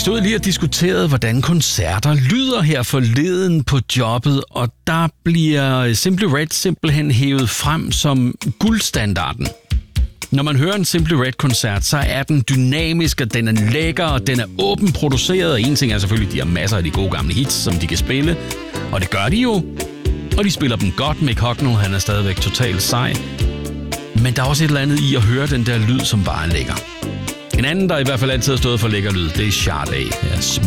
stod lige og diskuterede, hvordan koncerter lyder her forleden på jobbet, og der bliver Simply Red simpelthen hævet frem som guldstandarden. Når man hører en Simply Red-koncert, så er den dynamisk, og den er lækker, og den er åben produceret. Og en ting er selvfølgelig, de har masser af de gode gamle hits, som de kan spille. Og det gør de jo. Og de spiller dem godt. Mick Hucknall, han er stadigvæk totalt sej. Men der er også et eller andet i at høre den der lyd, som bare er lækker. En anden, der i hvert fald altid har stået for lækker lyd, det er Sade. Ja,